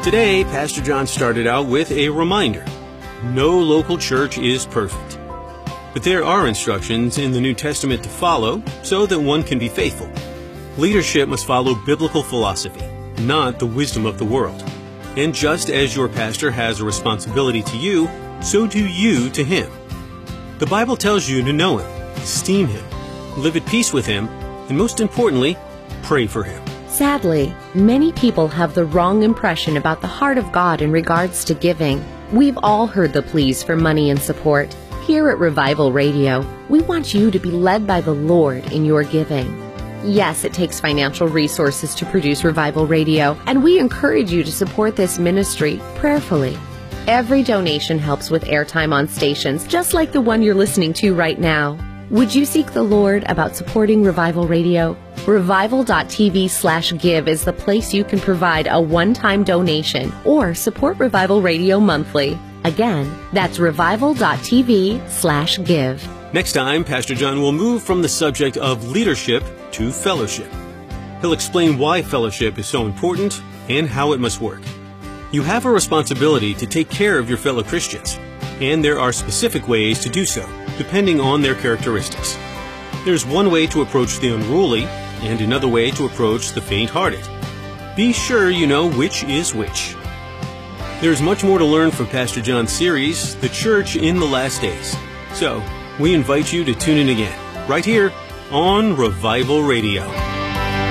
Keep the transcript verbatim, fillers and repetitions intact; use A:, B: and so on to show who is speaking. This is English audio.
A: Today, Pastor John started out with a reminder. No local church is perfect. But there are instructions in the New Testament to follow so that one can be faithful. Leadership must follow biblical philosophy, not the wisdom of the world. And just as your pastor has a responsibility to you, so do you to him. The Bible tells you to know him, esteem him, live at peace with him, and most importantly, pray for him.
B: Sadly, many people have the wrong impression about the heart of God in regards to giving. We've all heard the pleas for money and support. Here at Revival Radio, we want you to be led by the Lord in your giving. Yes, it takes financial resources to produce Revival Radio, and we encourage you to support this ministry prayerfully. Every donation helps with airtime on stations, just like the one you're listening to right now. Would you seek the Lord about supporting Revival Radio? Revival.tv slash give is the place you can provide a one-time donation or support Revival Radio monthly. Again, that's revival.tv slash give.
A: Next time, Pastor John will move from the subject of leadership to fellowship. He'll explain why fellowship is so important and how it must work. You have a responsibility to take care of your fellow Christians, and there are specific ways to do so, depending on their characteristics. There's one way to approach the unruly, and another way to approach the faint-hearted. Be sure you know which is which. There's much more to learn from Pastor John's series, The Church in the Last Days. So, we invite you to tune in again, right here on Revival Radio.